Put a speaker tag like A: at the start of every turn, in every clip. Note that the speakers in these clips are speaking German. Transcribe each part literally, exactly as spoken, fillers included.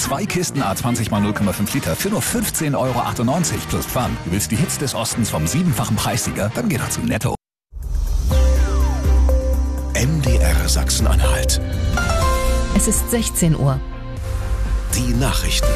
A: Zwei Kisten A zwanzig mal null Komma fünf Liter für nur fünfzehn Euro achtundneunzig plus Pfand. Du willst die Hits des Ostens vom siebenfachen Preissieger? Dann geh doch zu Netto.
B: M D R Sachsen-Anhalt.
C: Es ist sechzehn Uhr.
B: Die Nachrichten.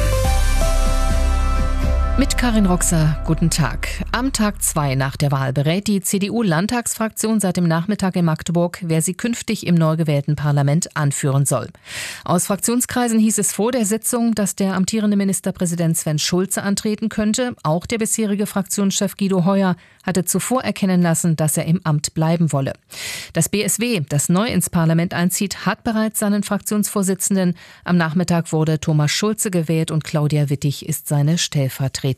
C: Mit Karin Roxer, guten Tag. Am Tag zwei nach der Wahl berät die C D U-Landtagsfraktion seit dem Nachmittag in Magdeburg, wer sie künftig im neu gewählten Parlament anführen soll. Aus Fraktionskreisen hieß es vor der Sitzung, dass der amtierende Ministerpräsident Sven Schulze antreten könnte. Auch der bisherige Fraktionschef Guido Heuer hatte zuvor erkennen lassen, dass er im Amt bleiben wolle. Das B S W, das neu ins Parlament einzieht, hat bereits seinen Fraktionsvorsitzenden. Am Nachmittag wurde Thomas Schulze gewählt und Claudia Wittig ist seine Stellvertreterin.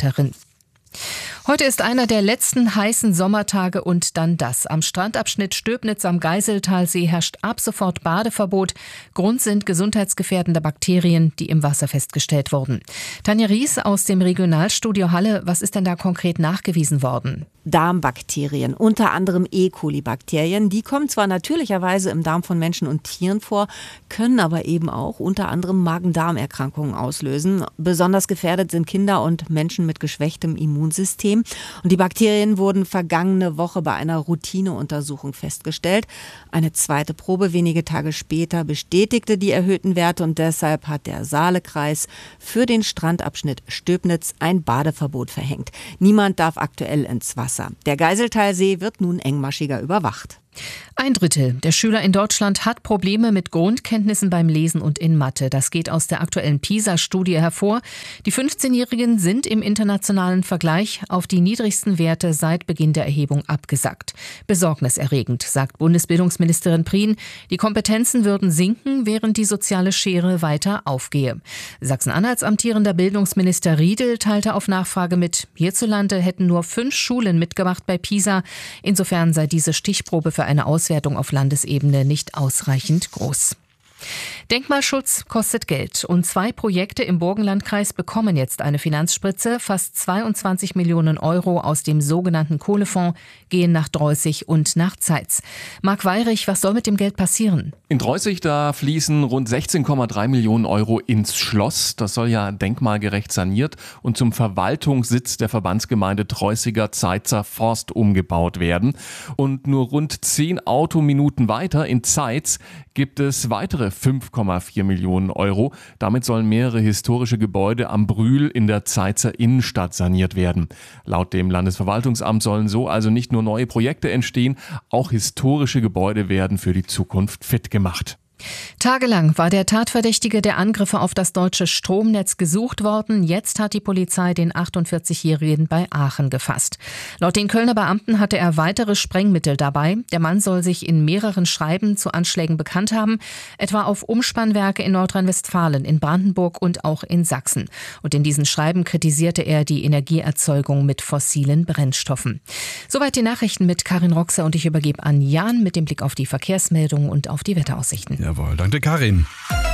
C: Heute ist einer der letzten heißen Sommertage und dann das. Am Strandabschnitt Stöbnitz am Geiseltalsee herrscht ab sofort Badeverbot. Grund sind gesundheitsgefährdende Bakterien, die im Wasser festgestellt wurden. Tanja Ries aus dem Regionalstudio Halle, was ist denn da konkret nachgewiesen worden?
D: Darmbakterien, unter anderem E. coli-Bakterien. Die kommen zwar natürlicherweise im Darm von Menschen und Tieren vor, können aber eben auch unter anderem Magen-Darm-Erkrankungen auslösen. Besonders gefährdet sind Kinder und Menschen mit geschwächtem Immunsystem. Und die Bakterien wurden vergangene Woche bei einer Routineuntersuchung festgestellt. Eine zweite Probe wenige Tage später bestätigte die erhöhten Werte und deshalb hat der Saalekreis für den Strandabschnitt Stöbnitz ein Badeverbot verhängt. Niemand darf aktuell ins Wasser. Der Geiseltalsee wird nun engmaschiger überwacht.
C: Ein Drittel der Schüler in Deutschland hat Probleme mit Grundkenntnissen beim Lesen und in Mathe. Das geht aus der aktuellen PISA-Studie hervor. Die fünfzehnjährigen sind im internationalen Vergleich auf die niedrigsten Werte seit Beginn der Erhebung abgesackt. Besorgniserregend, sagt Bundesbildungsministerin Prien. Die Kompetenzen würden sinken, während die soziale Schere weiter aufgehe. Sachsen-Anhalts amtierender Bildungsminister Riedel teilte auf Nachfrage mit, hierzulande hätten nur fünf Schulen mitgemacht bei PISA. Insofern sei diese Stichprobe für eine Auswertung auf Landesebene nicht ausreichend groß. Denkmalschutz kostet Geld und zwei Projekte im Burgenlandkreis bekommen jetzt eine Finanzspritze. Fast zweiundzwanzig Millionen Euro aus dem sogenannten Kohlefonds gehen nach Dreußig und nach Zeitz. Marc Weyrich, was soll mit dem Geld passieren?
E: In Dreußig, da fließen rund sechzehn Komma drei Millionen Euro ins Schloss. Das soll ja denkmalgerecht saniert und zum Verwaltungssitz der Verbandsgemeinde Dreußiger Zeitzer Forst umgebaut werden. Und nur rund zehn Autominuten weiter in Zeitz gibt es weitere fünf Komma vier Millionen Euro. Damit sollen mehrere historische Gebäude am Brühl in der Zeitzer Innenstadt saniert werden. Laut dem Landesverwaltungsamt sollen so also nicht nur neue Projekte entstehen, auch historische Gebäude werden für die Zukunft fit gemacht.
C: Tagelang war der Tatverdächtige der Angriffe auf das deutsche Stromnetz gesucht worden. Jetzt hat die Polizei den achtundvierzigjährigen bei Aachen gefasst. Laut den Kölner Beamten hatte er weitere Sprengmittel dabei. Der Mann soll sich in mehreren Schreiben zu Anschlägen bekannt haben, etwa auf Umspannwerke in Nordrhein-Westfalen, in Brandenburg und auch in Sachsen. Und in diesen Schreiben kritisierte er die Energieerzeugung mit fossilen Brennstoffen. Soweit die Nachrichten mit Karin Roxer und ich übergebe an Jan mit dem Blick auf die Verkehrsmeldungen und auf die Wetteraussichten.
F: Jawohl, danke Karin.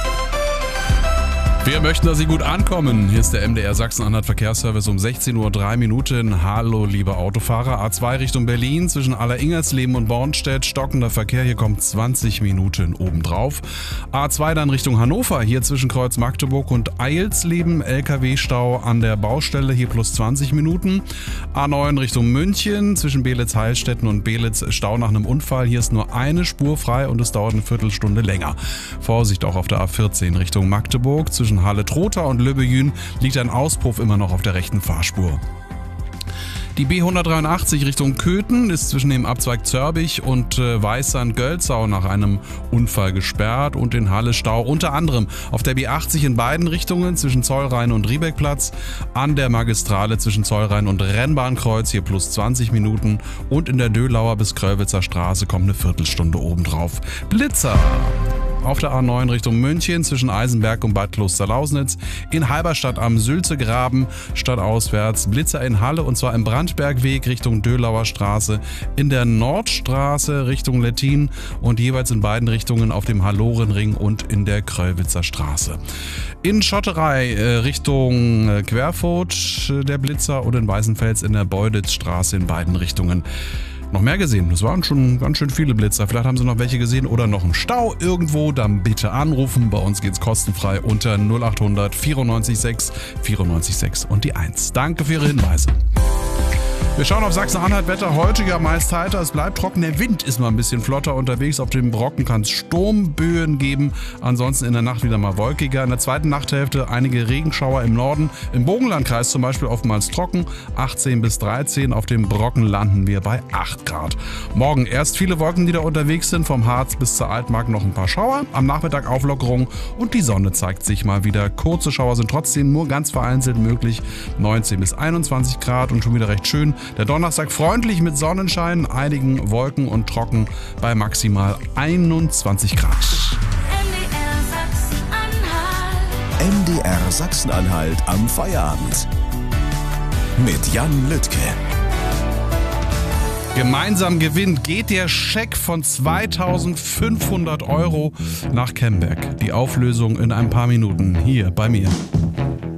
F: Wir möchten, dass Sie gut ankommen. Hier ist der M D R Sachsen-Anhalt Verkehrsservice um sechzehn Uhr drei Minuten. Hallo, liebe Autofahrer. A zwei Richtung Berlin zwischen Aller-Ingersleben und Bornstedt. Stockender Verkehr, hier kommt zwanzig Minuten obendrauf. A zwei dann Richtung Hannover, hier zwischen Kreuz Magdeburg und Eilsleben. L K W-Stau an der Baustelle, hier plus zwanzig Minuten. A neun Richtung München zwischen Beelitz-Heilstätten und Beelitz. Stau nach einem Unfall. Hier ist nur eine Spur frei und es dauert eine Viertelstunde länger. Vorsicht auch auf der A vierzehn Richtung Magdeburg. Zwischen Halle-Trotha und Löbejün liegt ein Auspuff immer noch auf der rechten Fahrspur. Die B hundertdreiundachtzig Richtung Köthen ist zwischen dem Abzweig Zörbich und äh, Weißsand-Gölzau nach einem Unfall gesperrt und in Halle Stau unter anderem auf der B achtzig in beiden Richtungen zwischen Zollrhein und Riebeckplatz, an der Magistrale zwischen Zollrhein und Rennbahnkreuz hier plus zwanzig Minuten und in der Dölauer bis Kröllwitzer Straße kommt eine Viertelstunde obendrauf. Blitzer! Auf der A neun Richtung München zwischen Eisenberg und Bad Klosterlausnitz, in Halberstadt am Sülzegraben stadtauswärts, Blitzer in Halle und zwar im Brandbergweg Richtung Dölauer Straße, in der Nordstraße Richtung Lettin und jeweils in beiden Richtungen auf dem Hallorenring und in der Kröllwitzer Straße. In Schotterei äh, Richtung äh, Querfurt äh, der Blitzer und in Weißenfels in der Beuditzstraße in beiden Richtungen. noch mehr gesehen. Das waren schon ganz schön viele Blitzer. Vielleicht haben Sie noch welche gesehen oder noch einen Stau irgendwo. Dann bitte anrufen. Bei uns geht's kostenfrei unter null acht hundert vierundneunzig sechs vierundneunzig sechs und die eins. Danke für Ihre Hinweise. Wir schauen auf Sachsen-Anhalt. Wetter heute ja meist heiter. Es bleibt trocken. Der Wind ist mal ein bisschen flotter unterwegs. Auf dem Brocken kann es Sturmböen geben. Ansonsten in der Nacht wieder mal wolkiger. In der zweiten Nachthälfte einige Regenschauer im Norden. Im Bogenlandkreis zum Beispiel oftmals trocken. achtzehn bis dreizehn. Auf dem Brocken landen wir bei acht Grad. Morgen erst viele Wolken, die da unterwegs sind. Vom Harz bis zur Altmark noch ein paar Schauer. Am Nachmittag Auflockerung und die Sonne zeigt sich mal wieder. Kurze Schauer sind trotzdem nur ganz vereinzelt möglich. neunzehn bis einundzwanzig Grad und schon wieder recht schön. Der Donnerstag freundlich mit Sonnenschein, einigen Wolken und trocken bei maximal einundzwanzig Grad.
B: M D R Sachsen-Anhalt am Feierabend. Mit Jan Lüttke.
F: Gemeinsam gewinnt geht der Scheck von zweitausendfünfhundert Euro nach Kemberg. Die Auflösung in ein paar Minuten hier bei mir.